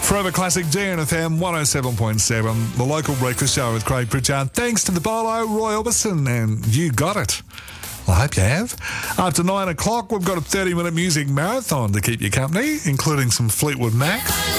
Forever Classic DNFM 107.7, the local breakfast show with Craig Pritchard. Thanks to the Bolo, Roy Orbison, and you got it. I hope you have. After 9 o'clock, we've got a 30-minute music marathon to keep you company, including some Fleetwood Mac.